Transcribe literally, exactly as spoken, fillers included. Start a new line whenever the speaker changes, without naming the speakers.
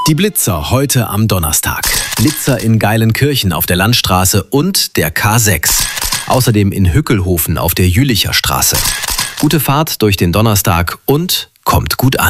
Die Blitzer heute am Donnerstag. Blitzer in Geilenkirchen auf der Landstraße und der K sechs. Außerdem in Hückelhofen auf der Jülicher Straße. Gute Fahrt durch den Donnerstag und kommt gut an.